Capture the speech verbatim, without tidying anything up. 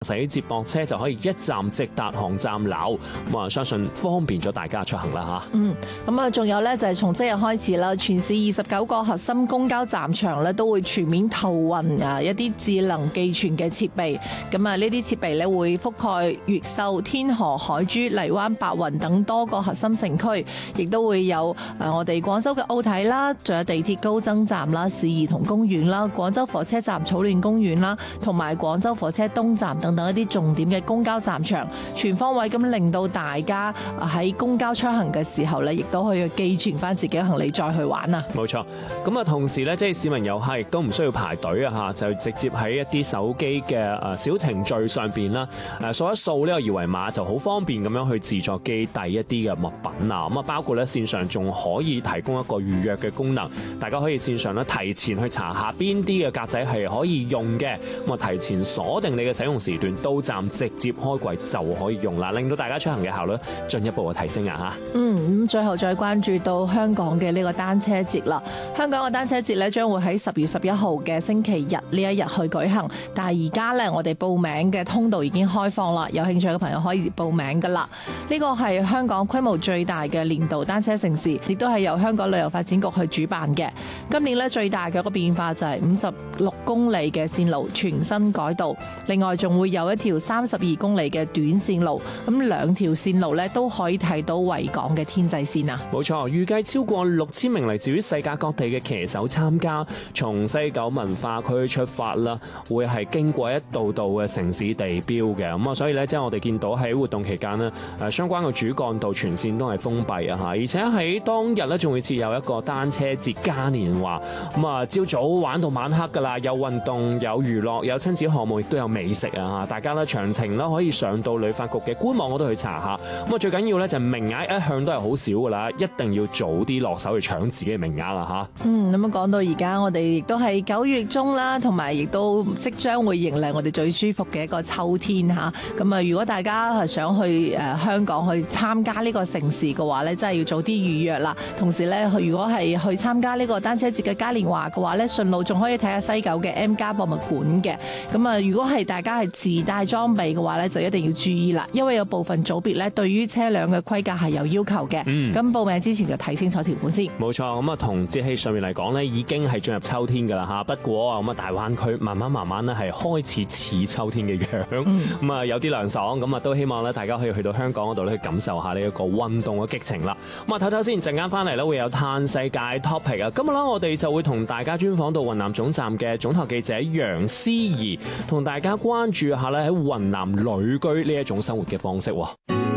使接駁車就可以一站直達航站樓，咁啊相信方便咗大家出行啦嚇。 嗯，咁啊仲有咧就係從即日開始啦，全市二十九個核心公交站場咧都會全面投運啊一啲智能寄存嘅設備，咁啊呢啲設備咧會覆蓋越秀、天河、海珠、荔灣、白雲等多個核心城區，亦都會有誒我哋廣州嘅奧體啦，仲有地鐵高增站啦、市兒童公園啦、廣州火車站草亂公園啦，同埋廣州火車東站等等一啲重點嘅公交站場，全方位咁令到大家喺公交出行嘅時候咧，亦都可以寄存翻自己嘅行李再去玩啊！ 冇錯，咁啊同時咧，即係市民遊客亦都唔需要排隊啊嚇，就直接喺一啲手機嘅誒小程序上邊啦，誒掃一掃呢個二維碼就好方便咁樣去自助寄遞一啲嘅物品啊！咁啊包括咧線上仲可以提供一個預約嘅功能，大家可以線上咧提前去查下邊啲嘅格仔係可以用嘅，咁啊提前鎖定你嘅使用時段，到站直接開櫃就可以用啦，令到大家出行嘅效率進一步嘅提升啊嚇！ 嗯，咁最後再關注到香港嘅呢個單車節啦。香港嘅單車節咧將會喺十月十一號嘅星期日呢一日去舉行，但係而家咧我哋報名嘅通道已經開放啦，有興趣嘅朋友可以報名噶啦。呢個係香港規模最大嘅年度單車盛事，亦都係由香港旅遊發展局去主辦嘅。今年咧最大嘅一個變化就係五十六公里嘅線路全新改道，另外仲會有一條三十二公里嘅短線路，咁兩條線路咧都可以睇到維港嘅天際線啊！ 冇錯，預計超過六千名嚟自於世界各地嘅騎手參加，從西九文化區出發啦，會係經過一道道嘅城市地標嘅，咁啊，所以咧即係我哋見到喺活動期間呢，誒相關嘅主幹道全線都係封閉啊嚇，而且喺當日咧仲會設有一個單車節嘉年華，咁啊朝早玩到晚黑㗎啦，有運動、有娛樂、有親子項目，亦都有美食啊嚇，大家咧詳情啦可以上到旅發局嘅官網嗰度去查下，咁啊最緊要咧就係名額一向都係好少㗎啦，一定要早啲落手去搶自己嘅名額啦嚇。 嗯，咁啊講到而家，我哋亦都係九月中啦，同埋亦都即將會迎嚟我哋最舒服嘅一個秋天嚇。咁啊，如果大家係想去誒香港去參加呢個盛事嘅話咧，真係要早啲預約啦。同時咧，如果係去參加呢個單車節嘅嘉年華嘅話咧，順路仲可以睇下西九嘅 M+ 博物館嘅。咁啊，如果係大家係自帶裝備嘅話咧，就一定要注意啦，因為有部分組別咧對於車輛嘅規格係有要求嘅。咁、嗯、報名之前就睇清楚條款先。冇錯， 咁啊同節氣上面嚟講咧，已經係進入秋天㗎啦嚇。不過咁啊，大灣區慢慢慢慢咧係開始似秋天嘅樣，咁啊、嗯、有啲涼爽，咁啊都希望咧大家可以去到香港嗰度咧去感受下呢一個運動嘅激情啦。咁啊睇睇先，陣間翻嚟咧會有嘆世界 topic 啊。今日咧我哋就會同大家專訪到雲南總站嘅總台記者楊思怡，同大家關注下咧喺雲南旅居呢一種生活嘅方式喎。